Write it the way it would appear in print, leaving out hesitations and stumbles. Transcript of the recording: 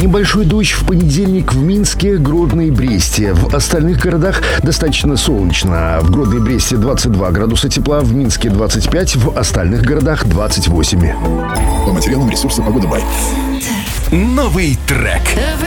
Небольшой дождь в понедельник в Минске, Гродно и Бресте. В остальных городах достаточно солнечно. В Гродно и Бресте 22 градуса тепла, в Минске 25, в остальных городах 28. По материалам ресурса «Погода Бай». Новый трек.